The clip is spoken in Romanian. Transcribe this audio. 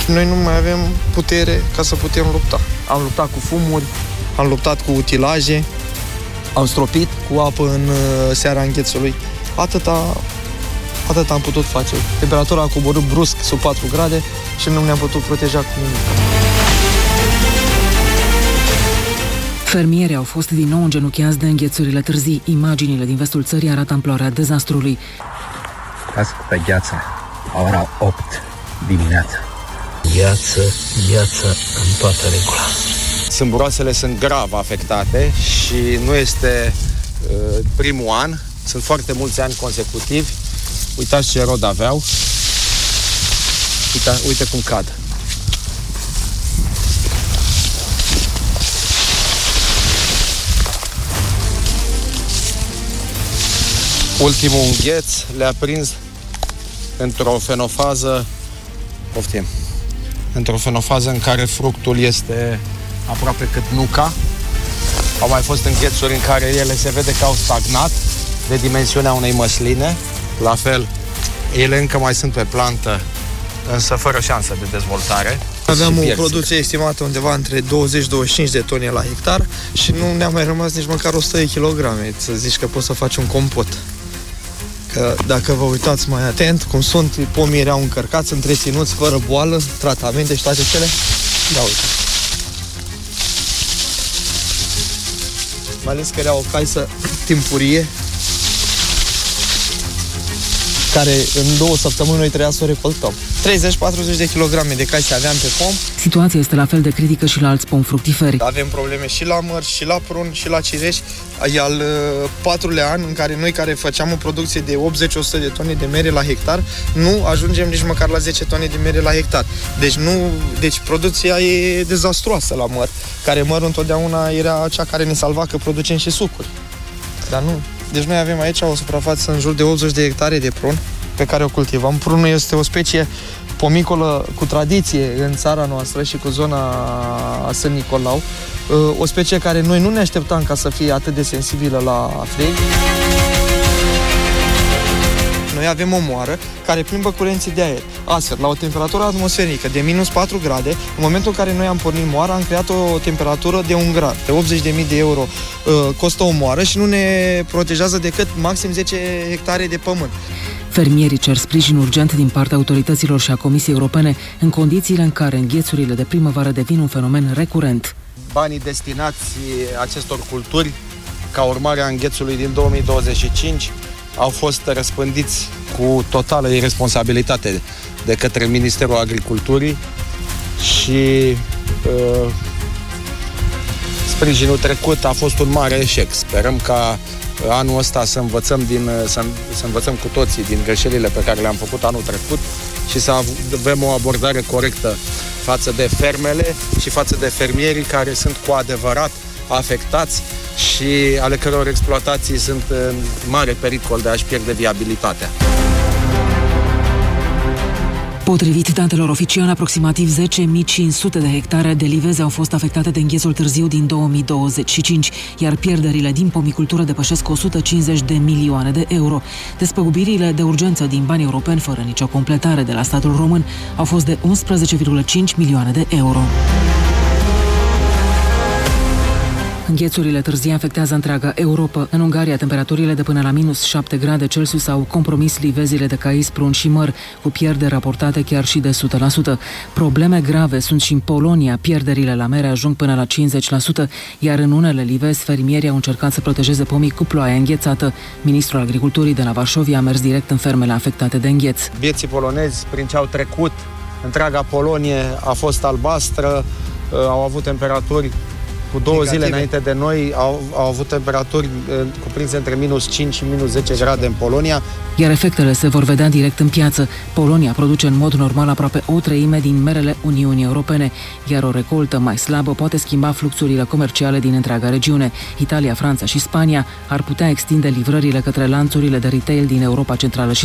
și noi nu mai avem putere ca să putem lupta. Am luptat cu fumuri, am luptat cu utilaje, am stropit cu apă în seara înghețului. Atâta am putut face. Temperatura a coborât brusc sub 4 grade și nu ne-am putut proteja cu nimic. Fermierii au fost din nou îngenuchiați de înghețurile târzii. Imaginile din vestul țării arată amploarea dezastrului. Casc pe gheață, la ora 8 dimineața. Gheață în toată regula. Sâmburoasele sunt grav afectate și nu este primul an. Sunt foarte mulți ani consecutivi. Uitați ce rod aveau. Uite cum cad. Ultimul îngheț le-a prins într-o fenofază, într-o fenofază în care fructul este aproape cât nuca. Au mai fost înghețuri în care ele se vede că au stagnat de dimensiunea unei măsline. La fel, ele încă mai sunt pe plantă, însă fără șansă de dezvoltare. Aveam o producție estimată undeva între 20-25 de tone la hectar și nu ne-a mai rămas nici măcar 100 de kilograme. Să zici că poți să faci un compot. Că dacă vă uitați mai atent cum sunt, pomii erau încărcați, întreținuți, fără boală, tratamente și toate cele. Da, uite. Mai ales că era o caisă timpurie care în 2 săptămâni noi trebuia să o recoltăm. 30-40 de kilograme de caise aveam pe pom. Situația este la fel de critică și la alți pomi fructiferi. Avem probleme și la măr, și la prun, și la cireș. E al 4-lea an în care noi, care făceam o producție de 80-100 de tone de mere la hectar, nu ajungem nici măcar la 10 tone de mere la hectar. Deci producția e dezastruoasă la măr, care mărul întotdeauna era cea care ne salva, că producem și sucuri. Dar nu. Deci noi avem aici o suprafață în jur de 80 de hectare de prun pe care o cultivăm. Prunul este o specie pomicolă cu tradiție în țara noastră și cu zona Sân Nicolau. O specie care noi nu ne așteptam ca să fie atât de sensibilă la frig. Noi avem o moară care plimbă curenții de aer. Astfel, la o temperatură atmosferică de minus 4 grade, în momentul în care noi am pornit moara, am creat o temperatură de 1 grad. De 80.000 de euro costă o moară și nu ne protejează decât maxim 10 hectare de pământ. Fermierii cer sprijin urgent din partea autorităților și a Comisiei Europene în condițiile în care înghețurile de primăvară devin un fenomen recurent. Banii destinați acestor culturi, ca urmare a înghețului din 2025, au fost răspândiți cu totală irresponsabilitate de către Ministerul Agriculturii și sprijinul trecut a fost un mare eșec. Sperăm ca anul ăsta să învățăm cu toții din greșelile pe care le-am făcut anul trecut și să avem o abordare corectă față de fermele și față de fermierii care sunt cu adevărat afectați și ale căror exploatații sunt în mare pericol de a-și pierde viabilitatea. Potrivit datelor oficiale, aproximativ 10.500 de hectare de liveze au fost afectate de înghețul târziu din 2025, iar pierderile din pomicultură depășesc 150 de milioane de euro. Despăgubirile de urgență din bani europeni, fără nicio completare de la statul român, au fost de 11,5 milioane de euro. Înghețurile târzii afectează întreaga Europa. În Ungaria, temperaturile de până la minus 7 grade Celsius au compromis livezile de cais, prun și măr, cu pierderi raportate chiar și de 100%. Probleme grave sunt și în Polonia. Pierderile la mere ajung până la 50%, iar în unele livezi, fermierii au încercat să protejeze pomii cu ploaia înghețată. Ministrul Agriculturii de la Varșovia a mers direct în fermele afectate de îngheț. Bieții polonezi, prin ce au trecut, întreaga Polonie a fost albastră, au avut temperaturi cu 2 zile înainte de noi, au avut temperaturi cuprinse între minus 5 și minus 10 grade în Polonia. Iar efectele se vor vedea direct în piață. Polonia produce în mod normal aproape o treime din merele Uniunii Europene, iar o recoltă mai slabă poate schimba fluxurile comerciale din întreaga regiune. Italia, Franța și Spania ar putea extinde livrările către lanțurile de retail din Europa Centrală și